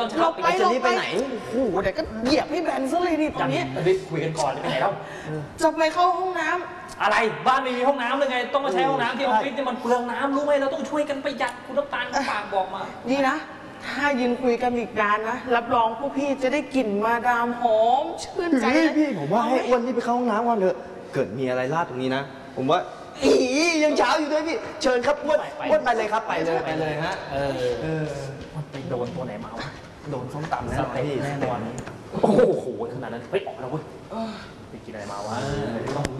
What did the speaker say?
ตอนเช้าจะรีบไปไหนโอ้โหเดี๋ยวก็เหยียบให้แบนซะเลยดิตอนนี้รีบคุยกันก่อนจะไปไหนแล้วจะไปเข้าห้องน้ำอะไรบ้านไม่มีห้องน้ำเลยไงต้องมาใช้ห้องน้ำที่ออฟฟิศเนี่ยมันเปลืองน้ำรู้ไหมเราต้องช่วยกันประหยัดคุณน้ำตาลฝากบอกมานี่นะถ้ายืนคุยกันอีกนานนะรับรองพวกพี่จะได้กลิ่นมาดามหอมชื่นใจพี่ผมว่าให้อ้วนนี่ไปเข้าห้องน้ำก่อนเถอะเกิดมีอะไรลาดตรงนี้นะผมว่ายังเช้าอยู่ด้วยพี่เชิญครับอ้วนไปเลยครับไปเลยฮะมันไปโดนตัวไหนมาวะโดนส้มตำแน่นอนพี่แน่นอนโอ้โหขนาดนั้นเฮ้ยออกแล้วเว้ยไปกินอะไรมาวะ